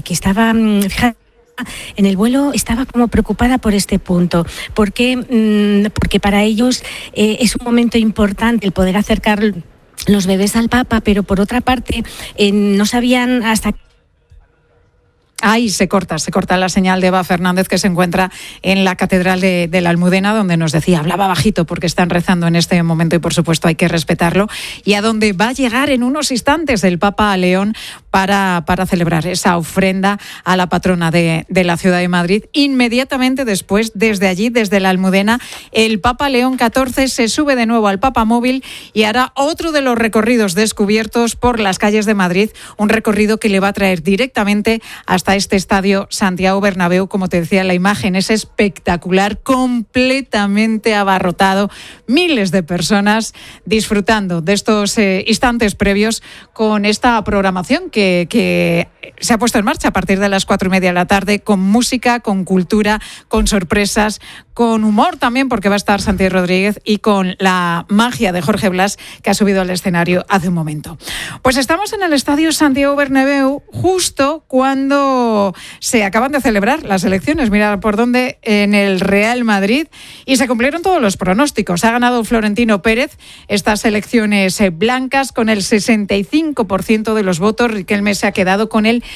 que estaba, fíjate, en el vuelo estaba como preocupada por este punto, porque para ellos es un momento importante el poder acercar los bebés al Papa, pero por otra parte no sabían hasta... Ahí se corta la señal de Eva Fernández, que se encuentra en la Catedral de la Almudena, donde nos decía, hablaba bajito porque están rezando en este momento y por supuesto hay que respetarlo, y a donde va a llegar en unos instantes el Papa a León para celebrar esa ofrenda a la patrona de la ciudad de Madrid. Inmediatamente después, desde allí, desde la Almudena, el Papa León XIV se sube de nuevo al Papamóvil y hará otro de los recorridos descubiertos por las calles de Madrid, un recorrido que le va a traer directamente hasta este estadio Santiago Bernabéu. Como te decía, la imagen es espectacular, completamente abarrotado, miles de personas disfrutando de estos instantes previos con esta programación que se ha puesto en marcha a partir de las 4:30 de la tarde, con música, con cultura, con sorpresas, con humor también, porque va a estar Santiago Rodríguez, y con la magia de Jorge Blas, que ha subido al escenario hace un momento. Pues estamos en el estadio Santiago Bernabéu justo cuando se acaban de celebrar las elecciones, mira por dónde, en el Real Madrid, y se cumplieron todos los pronósticos. Ha ganado Florentino Pérez estas elecciones blancas con el 65% de los votos. Riquelme se ha quedado con el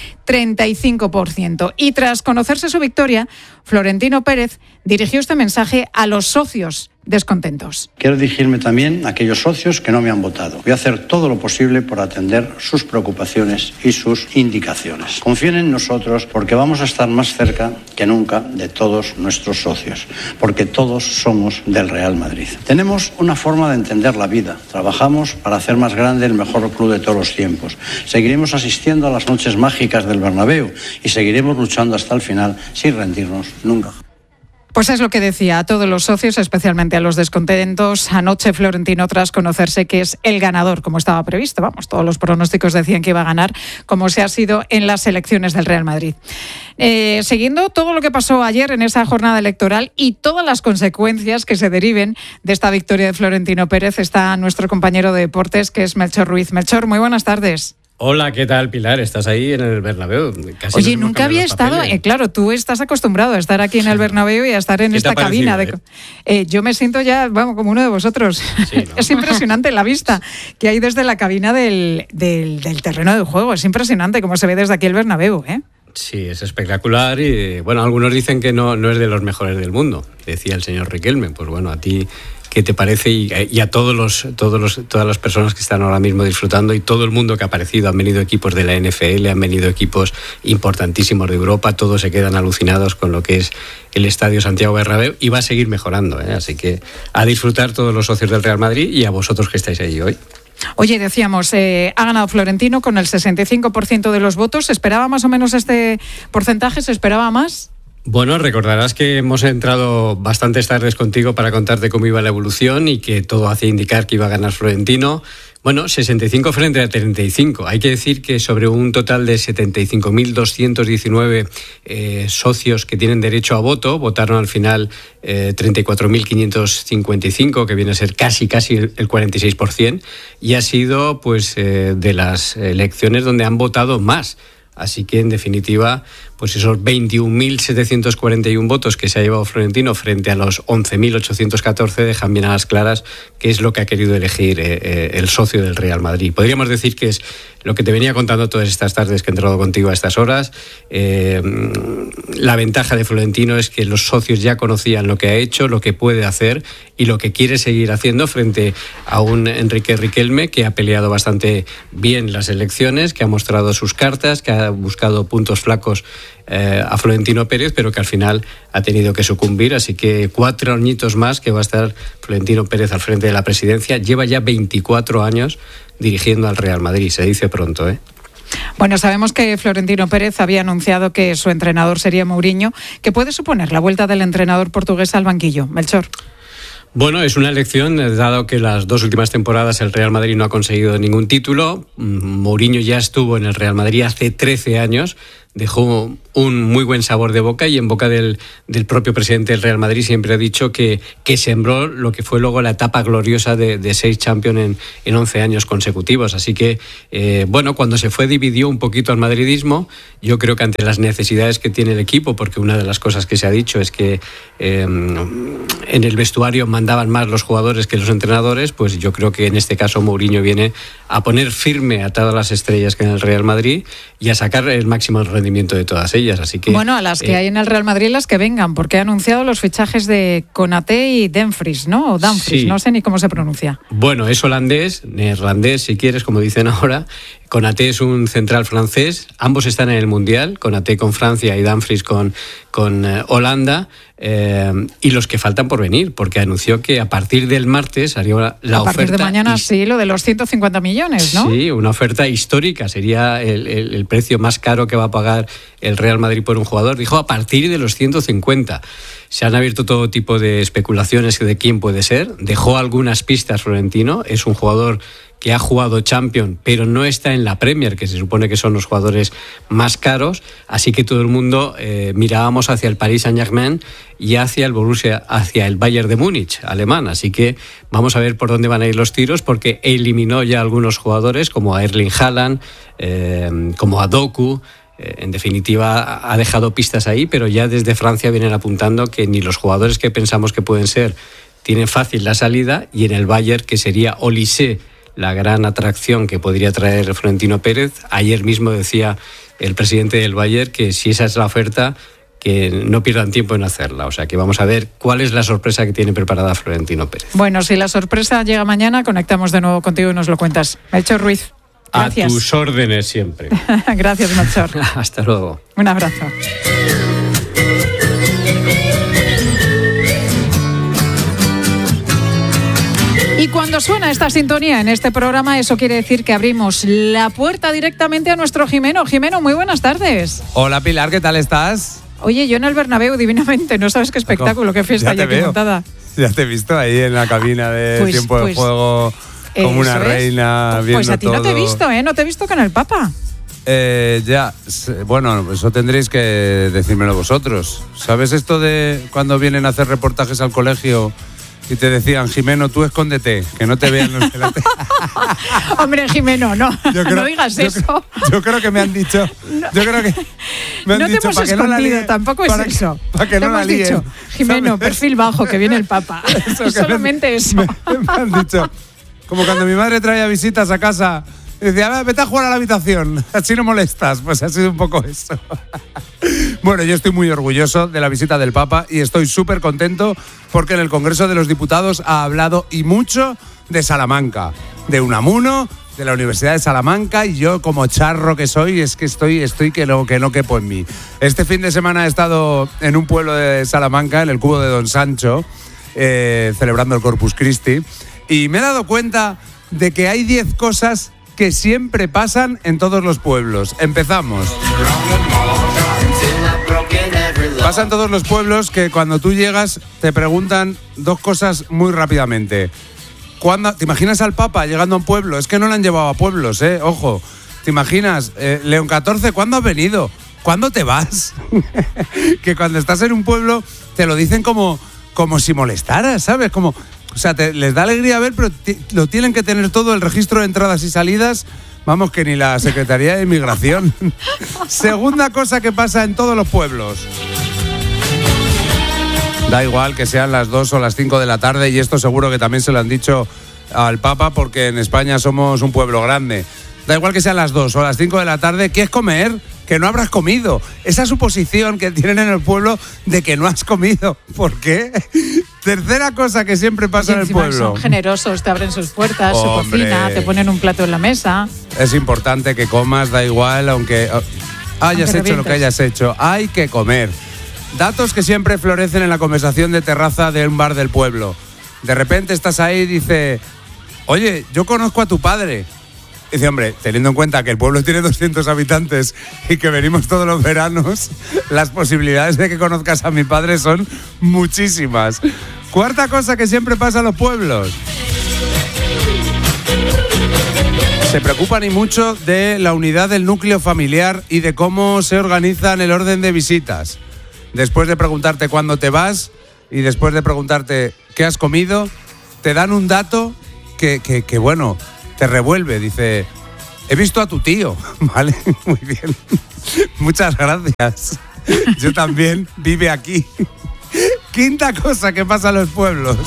35%. Y tras conocerse su victoria, Florentino Pérez dirigió este mensaje a los socios descontentos. Quiero dirigirme también a aquellos socios que no me han votado. Voy a hacer todo lo posible por atender sus preocupaciones y sus indicaciones. Confíen en nosotros, porque vamos a estar más cerca que nunca de todos nuestros socios, porque todos somos del Real Madrid. Tenemos una forma de entender la vida. Trabajamos para hacer más grande el mejor club de todos los tiempos. Seguiremos asistiendo a las noches mágicas del Bernabéu y seguiremos luchando hasta el final sin rendirnos nunca. Pues es lo que decía a todos los socios, especialmente a los descontentos. Anoche Florentino, tras conocerse que es el ganador, como estaba previsto, vamos, todos los pronósticos decían que iba a ganar, como se ha sido en las elecciones del Real Madrid. Siguiendo todo lo que pasó ayer en esa jornada electoral y todas las consecuencias que se deriven de esta victoria de Florentino Pérez, está nuestro compañero de deportes, que es Melchor Ruiz. Melchor, muy buenas tardes. Hola, ¿qué tal, Pilar? ¿Estás ahí en el Bernabéu? Casi. Oye, nunca había estado... claro, tú estás acostumbrado a estar aquí en el Bernabéu y a estar en esta cabina. Yo me siento ya, vamos, como uno de vosotros. Sí, ¿no? Es impresionante la vista que hay desde la cabina del terreno de juego. Es impresionante cómo se ve desde aquí el Bernabéu, ¿eh? Sí, es espectacular y, bueno, algunos dicen que no es de los mejores del mundo, decía el señor Riquelme. Pues bueno, a ti... ¿Qué te parece? Y a todas las personas que están ahora mismo disfrutando, y todo el mundo que ha aparecido, han venido equipos de la NFL, han venido equipos importantísimos de Europa, todos se quedan alucinados con lo que es el Estadio Santiago Bernabéu, y va a seguir mejorando, ¿eh? Así que a disfrutar todos los socios del Real Madrid y a vosotros que estáis allí hoy. Oye, decíamos, ha ganado Florentino con el 65% de los votos. ¿Se esperaba más o menos este porcentaje? ¿Se esperaba más? Bueno, recordarás que hemos entrado bastantes tardes contigo para contarte cómo iba la evolución y que todo hacía indicar que iba a ganar Florentino. Bueno, 65 frente a 35. Hay que decir que sobre un total de 75.219 socios que tienen derecho a voto, votaron al final 34.555, que viene a ser casi el 46%, y ha sido pues de las elecciones donde han votado más. Así que, en definitiva, pues esos 21.741 votos que se ha llevado Florentino frente a los 11.814 dejan bien a las claras qué es lo que ha querido elegir el socio del Real Madrid. Podríamos decir que es lo que te venía contando todas estas tardes que he entrado contigo a estas horas. La ventaja de Florentino es que los socios ya conocían lo que ha hecho, lo que puede hacer y lo que quiere seguir haciendo frente a un Enrique Riquelme que ha peleado bastante bien las elecciones, que ha mostrado sus cartas, que ha buscado puntos flacos a Florentino Pérez, pero que al final ha tenido que sucumbir. Así que 4 añitos más que va a estar Florentino Pérez al frente de la presidencia. Lleva ya 24 años dirigiendo al Real Madrid, se dice pronto, ¿eh? Bueno, sabemos que Florentino Pérez había anunciado que su entrenador sería Mourinho. ¿Qué puede suponer la vuelta del entrenador portugués al banquillo, Melchor? Bueno, es una elección, dado que las 2 últimas temporadas el Real Madrid no ha conseguido ningún título. Mourinho ya estuvo en el Real Madrid hace 13 años, dejó un muy buen sabor de boca, y en boca del propio presidente del Real Madrid siempre ha dicho que sembró lo que fue luego la etapa gloriosa de 6 Champions en 11 años consecutivos. Así que, cuando se fue dividió un poquito al madridismo. Yo creo que ante las necesidades que tiene el equipo, porque una de las cosas que se ha dicho es que en el vestuario mandaban más los jugadores que los entrenadores, pues yo creo que en este caso Mourinho viene a poner firme a todas las estrellas que hay en el Real Madrid y a sacar el máximo rendimiento de todas ellas. Así que, a las que hay en el Real Madrid, las que vengan, porque ha anunciado los fichajes de Konaté y Dumfries, ¿no? O Dumfries, sí. No sé ni cómo se pronuncia. Bueno, es holandés, neerlandés, si quieres, como dicen ahora. Konaté es un central francés, ambos están en el Mundial, Konaté con Francia y Dumfries con Holanda, y los que faltan por venir, porque anunció que a partir del martes haría la oferta. A partir de mañana, sí, lo de los 150 millones, ¿no? Sí, una oferta histórica, sería el precio más caro que va a pagar el Real Madrid por un jugador. Dijo a partir de los 150. Se han abierto todo tipo de especulaciones de quién puede ser. Dejó algunas pistas Florentino, es un jugador que ha jugado Champions, pero no está en la Premier, que se supone que son los jugadores más caros, así que todo el mundo mirábamos hacia el Paris Saint-Germain y hacia el Borussia, hacia el Bayern de Múnich, alemán, así que vamos a ver por dónde van a ir los tiros, porque eliminó ya algunos jugadores, como a Erling Haaland, como a Doku. En definitiva, ha dejado pistas ahí, pero ya desde Francia vienen apuntando que ni los jugadores que pensamos que pueden ser tienen fácil la salida, y en el Bayern, que sería Olise la gran atracción que podría traer Florentino Pérez. Ayer mismo decía el presidente del Bayern que si esa es la oferta, que no pierdan tiempo en hacerla. O sea que vamos a ver cuál es la sorpresa que tiene preparada Florentino Pérez. Bueno, si la sorpresa llega mañana, conectamos de nuevo contigo y nos lo cuentas. Melchor Ruiz, gracias. A tus órdenes siempre. Gracias, Melchor. Hasta luego. Un abrazo. Y cuando suena esta sintonía en este programa, eso quiere decir que abrimos la puerta directamente a nuestro Jimeno. Jimeno, muy buenas tardes. Hola, Pilar, ¿qué tal estás? Oye, yo en el Bernabéu, divinamente, no sabes qué espectáculo, qué fiesta hay aquí montada. Ya te he visto ahí en la cabina de tiempo de juego, como una reina, viendo todo. Pues a ti no te he visto, ¿eh? No te he visto con el Papa. Ya, bueno, eso tendréis que decírmelo vosotros. ¿Sabes esto de cuando vienen a hacer reportajes al colegio y te decían, Jimeno, tú escóndete, que no te vean los pelotes? Hombre, Jimeno, no digas eso. Yo creo que me han dicho. Yo creo que me han no dicho, te hemos escondido, tampoco es eso. Para que no la líen. Dicho, Jimeno, ¿sabes? Perfil bajo, que viene el Papa. Solamente eso. Me han dicho, como cuando mi madre traía visitas a casa, y decía, vete a jugar a la habitación, así no molestas. Pues ha sido un poco eso. Bueno, yo estoy muy orgulloso de la visita del Papa y estoy súper contento porque en el Congreso de los Diputados ha hablado y mucho de Salamanca, de Unamuno, de la Universidad de Salamanca, y yo, como charro que soy, es que estoy que no quepo en mí. Este fin de semana he estado en un pueblo de Salamanca, en el Cubo de Don Sancho, celebrando el Corpus Christi, y me he dado cuenta de que hay 10 cosas que siempre pasan en todos los pueblos. Empezamos. Pasa en todos los pueblos que cuando tú llegas te preguntan 2 cosas muy rápidamente. ¿Te imaginas al Papa llegando a un pueblo? Es que no lo han llevado a pueblos, ojo. ¿Te imaginas? León XIV, ¿cuándo has venido? ¿Cuándo te vas? Que cuando estás en un pueblo te lo dicen como si molestaras, ¿sabes? O sea, les da alegría ver, pero lo tienen que tener todo, el registro de entradas y salidas. Vamos, que ni la Secretaría de Inmigración. Segunda cosa que pasa en todos los pueblos. Da igual que sean las 2 o las 5 de la tarde, y esto seguro que también se lo han dicho al Papa, porque en España somos un pueblo grande. Da igual que sean las 2 o las 5 de la tarde, ¿qué es comer? Que no habrás comido. Esa suposición que tienen en el pueblo de que no has comido. ¿Por qué? Tercera cosa que siempre pasa en el pueblo. Son generosos, te abren sus puertas, su cocina, te ponen un plato en la mesa. Es importante que comas, da igual, aunque hayas hecho lo que hayas hecho. Hay que comer. Datos que siempre florecen en la conversación de terraza de un bar del pueblo. De repente estás ahí y dice, oye, yo conozco a tu padre. Dice, hombre, teniendo en cuenta que el pueblo tiene 200 habitantes y que venimos todos los veranos, las posibilidades de que conozcas a mi padre son muchísimas. Cuarta cosa que siempre pasa en los pueblos. Se preocupan y mucho de la unidad del núcleo familiar y de cómo se organizan el orden de visitas. Después de preguntarte cuándo te vas y después de preguntarte qué has comido, te dan un dato que bueno, te revuelve. Dice, he visto a tu tío. Vale, muy bien. Muchas gracias. Yo también, vive aquí. Quinta cosa que pasa en los pueblos.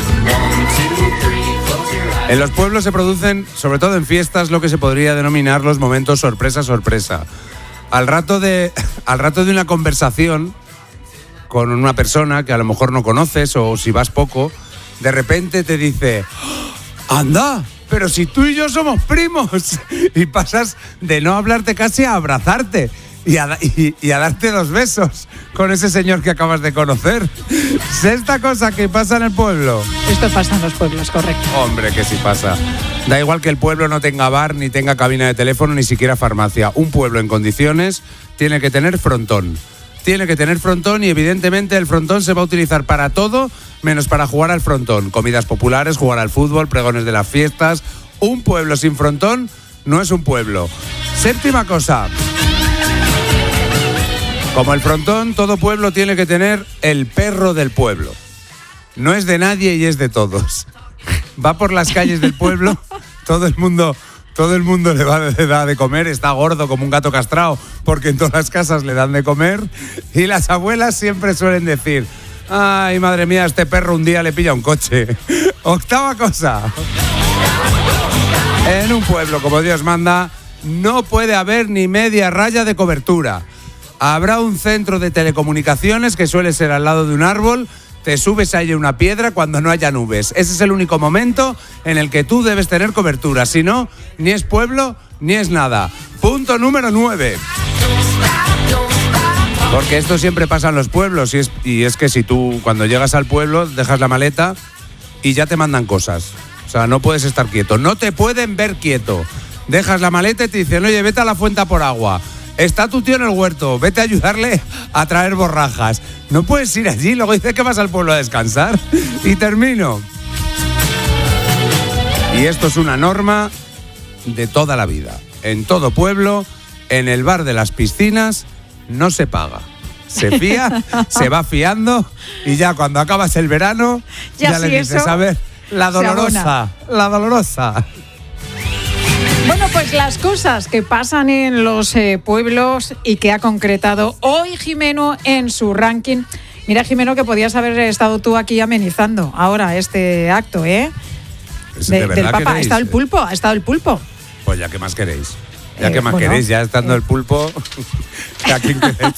En los pueblos se producen, sobre todo en fiestas, lo que se podría denominar los momentos sorpresa, sorpresa. Al rato de una conversación con una persona que a lo mejor no conoces o si vas poco, de repente te dice, ¡anda! Pero si tú y yo somos primos. Y pasas de no hablarte casi a abrazarte y a darte 2 besos con ese señor que acabas de conocer. Sexta cosa que pasa en el pueblo. Esto pasa en los pueblos, correcto. Hombre, que sí pasa. Da igual que el pueblo no tenga bar, ni tenga cabina de teléfono, ni siquiera farmacia. Un pueblo en condiciones tiene que tener frontón. Tiene que tener frontón y evidentemente el frontón se va a utilizar para todo menos para jugar al frontón. Comidas populares, jugar al fútbol, pregones de las fiestas. Un pueblo sin frontón no es un pueblo. Séptima cosa. Como el frontón, todo pueblo tiene que tener el perro del pueblo. No es de nadie y es de todos. Va por las calles del pueblo, todo el mundo le da de comer, está gordo como un gato castrado, porque en todas las casas le dan de comer, y las abuelas siempre suelen decir, ay, madre mía, este perro un día le pilla un coche. Octava cosa. En un pueblo como Dios manda, no puede haber ni media raya de cobertura. Habrá un centro de telecomunicaciones que suele ser al lado de un árbol. Te subes ahí a una piedra cuando no haya nubes. Ese es el único momento en el que tú debes tener cobertura. Si no, ni es pueblo, ni es nada. Punto número 9. Porque esto siempre pasa en los pueblos. Y es que si tú, cuando llegas al pueblo, dejas la maleta y ya te mandan cosas. O sea, no puedes estar quieto. No te pueden ver quieto. Dejas la maleta y te dicen, oye, vete a la fuente a por agua. Está tu tío en el huerto, vete a ayudarle a traer borrajas. No puedes ir allí, luego dices que vas al pueblo a descansar. Y termino. Y esto es una norma de toda la vida. En todo pueblo, en el bar de las piscinas, no se paga. Se fía, se va fiando y ya cuando acabas el verano, ya le dices, a ver, la dolorosa. Bueno, pues las cosas que pasan en los pueblos y que ha concretado hoy Jimeno en su ranking. Mira, Jimeno, que podías haber estado tú aquí amenizando ahora este acto, ¿eh? Del Papa. Ha estado el pulpo. Pues ya, ¿qué más queréis? Queréis, ya estando el pulpo. ¿A quién queréis?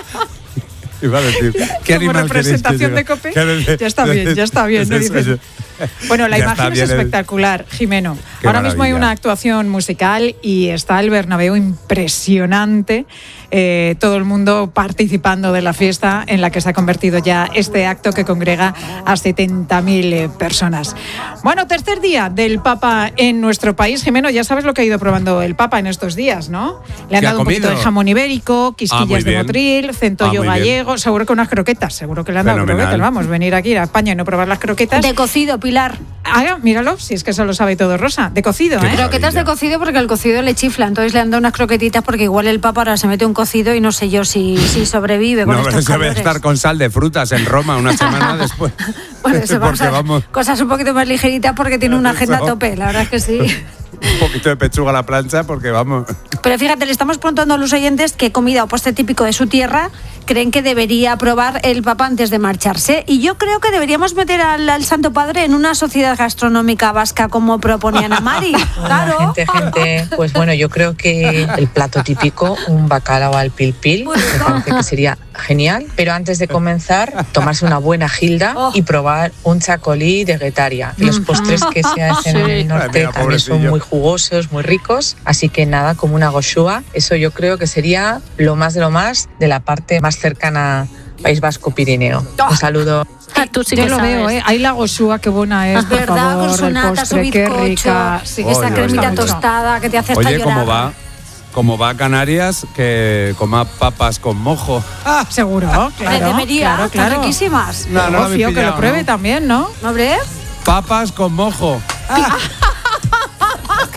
Iba a decir, ¿qué como animal representación de COPE? Ya está bien. ¿No dices? Bueno, la imagen es espectacular, Jimeno. Ahora mismo hay una actuación musical y está el Bernabéu impresionante. Todo el mundo participando de la fiesta en la que se ha convertido ya este acto que congrega a 70.000 personas. Bueno, tercer día del Papa en nuestro país. Jimeno, ya sabes lo que ha ido probando el Papa en estos días, ¿no? Le han dado un poquito de jamón ibérico, quisquillas de motril, centollo gallego, seguro que unas croquetas, seguro que le han dado croquetas. Vamos, venir aquí a España y no probar las croquetas. De cocido, Pilar. Ah, míralo, si es que eso lo sabe todo Rosa. De cocido, ¿eh? Croquetas de cocido porque el cocido le chifla, entonces le han dado unas croquetitas porque igual el Papa ahora se mete un cocido y no sé yo si sobrevive con estos calores. No, se va a estar con sal de frutas en Roma una semana después. Bueno, se van a cosas un poquito más ligeritas porque tiene una agenda a tope, la verdad es que sí. Un poquito de pechuga a la plancha porque vamos. Pero fíjate, le estamos preguntando a los oyentes qué comida o postre típico de su tierra creen que debería probar el Papa antes de marcharse. Y yo creo que deberíamos meter al Santo Padre en una sociedad gastronómica vasca como proponía Ana Mari. Claro. Gente, pues bueno, yo creo que el plato típico, un bacalao al pil-pil, me parece que sería genial. Pero antes de comenzar, tomarse una buena gilda y probar un chacolí de Guetaria. Los postres que se hacen en el norte también son muy jugosos, muy ricos. Así que nada, como una goxúa, eso yo creo que sería lo más de la parte más cercana País Vasco Pirineo. Un saludo. Tú sí yo que lo sabes. veo, Ahí la goxúa, qué buena es, por verdad, favor, con su el nata, postre, su qué bizcocho, rica. Sí, esa cremita tostada que te hace estar llorando. Oye, ¿cómo va a Canarias? Que coma papas con mojo. Seguro, claro. Debería, están riquísimas. No Fío, que lo pruebe también, ¿no? ¿No, hombre? Papas con mojo.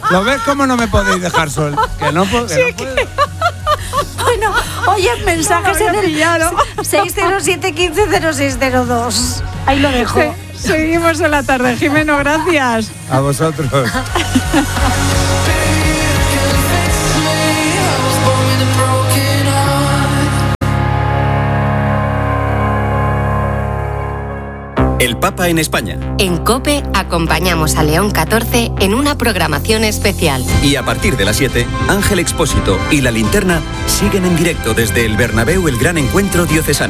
¿Lo ves cómo no me podéis dejar sol? Que no puedo. Bueno, oye, mensajes en el 607 15 0602. Ahí lo dejo. Seguimos en la tarde, Jimeno, gracias. A vosotros. El Papa en España. En COPE acompañamos a León XIV en una programación especial. Y a partir de las 7, Ángel Expósito y La Linterna siguen en directo desde el Bernabéu el gran encuentro diocesano.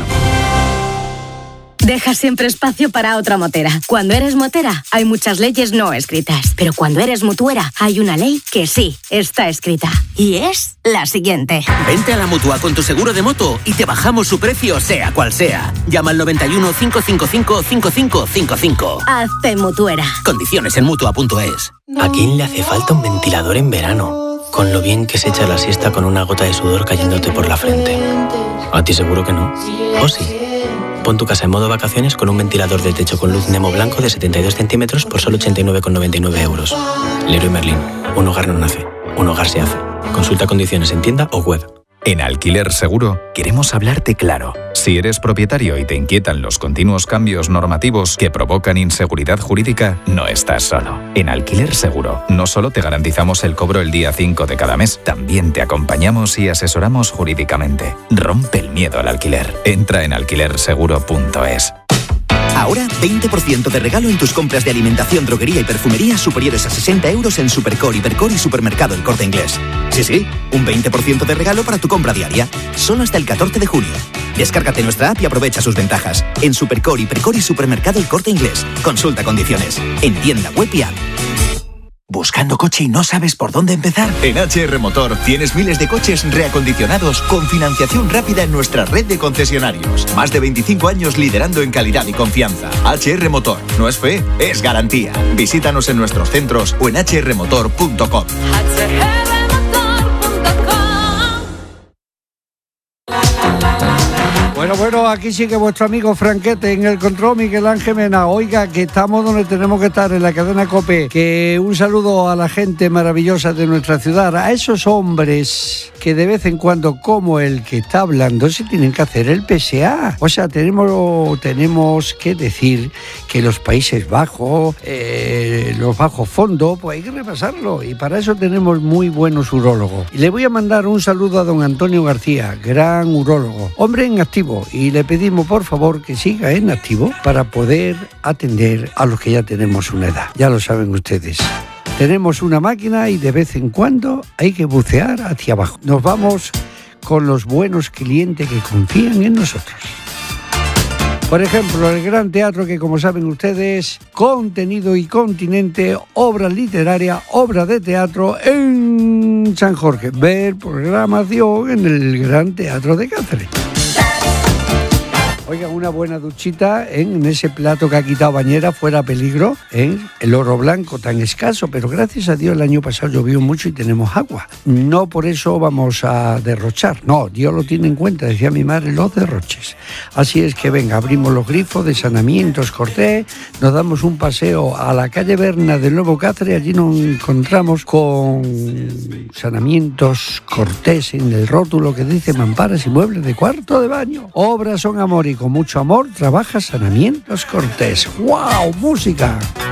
Deja siempre espacio para otra motera. Cuando eres motera, hay muchas leyes no escritas. Pero cuando eres mutuera, hay una ley que sí está escrita. Y es la siguiente. Vente a la Mutua con tu seguro de moto y te bajamos su precio sea cual sea. Llama al 91 555 5555. Hazte mutuera. Condiciones en Mutua.es. ¿A quién le hace falta un ventilador en verano? Con lo bien que se echa la siesta con una gota de sudor cayéndote por la frente. A ti seguro que no. ¿O sí? Pon tu casa en modo vacaciones con un ventilador de techo con luz Nemo blanco de 72 centímetros por solo 89,99 euros. Leroy Merlin. Un hogar no nace. Un hogar se hace. Consulta condiciones en tienda o web. En Alquiler Seguro queremos hablarte claro. Si eres propietario y te inquietan los continuos cambios normativos que provocan inseguridad jurídica, no estás solo. En Alquiler Seguro no solo te garantizamos el cobro el día 5 de cada mes, también te acompañamos y asesoramos jurídicamente. Rompe el miedo al alquiler. Entra en alquilerseguro.es. Ahora 20% de regalo en tus compras de alimentación, droguería y perfumería superiores a 60 euros en Supercore, Hipercore y Supermercado El Corte Inglés. Sí, un 20% de regalo para tu compra diaria. Solo hasta el 14 de junio. Descárgate nuestra app y aprovecha sus ventajas. En Supercore, Hipercore y Supermercado El Corte Inglés. Consulta condiciones. En tienda web y app. ¿Buscando coche y no sabes por dónde empezar? En HR Motor tienes miles de coches reacondicionados con financiación rápida en nuestra red de concesionarios. Más de 25 años liderando en calidad y confianza. HR Motor. No es fe, es garantía. Visítanos en nuestros centros o en hrmotor.com. Bueno, aquí sigue vuestro amigo Franquete en el control, Miguel Ángel Mena. Oiga, que estamos donde tenemos que estar, en la cadena COPE. Que un saludo a la gente maravillosa de nuestra ciudad, a esos hombres que de vez en cuando, como el que está hablando, se tienen que hacer el PSA. O sea, tenemos que decir que los Países Bajos, los bajos fondos, pues hay que repasarlo. Y para eso tenemos muy buenos urólogos. Y le voy a mandar un saludo a don Antonio García, gran urólogo, hombre en activo. Y le pedimos por favor que siga en activo para poder atender a los que ya tenemos una edad. Ya lo saben ustedes. Tenemos una máquina y de vez en cuando hay que bucear hacia abajo. Nos vamos con los buenos clientes que confían en nosotros. Por ejemplo, el Gran Teatro, que como saben ustedes, contenido y continente, obra literaria, obra de teatro en San Jorge. Ver programación en el Gran Teatro de Cáceres. Oigan, una buena duchita en ese plato que ha quitado Bañera, fuera peligro, en el oro blanco tan escaso, pero gracias a Dios el año pasado llovió mucho y tenemos agua. No por eso vamos a derrochar, no, Dios lo tiene en cuenta, decía mi madre, los derroches. Así es que venga, abrimos los grifos de Sanamientos Cortés, nos damos un paseo a la calle Berna del Nuevo Cáceres, allí nos encontramos con Sanamientos Cortés en el rótulo que dice mamparas y muebles de cuarto de baño. Obras son amor y con mucho amor trabaja Sanamientos Cortés. ¡Wow! ¡Música!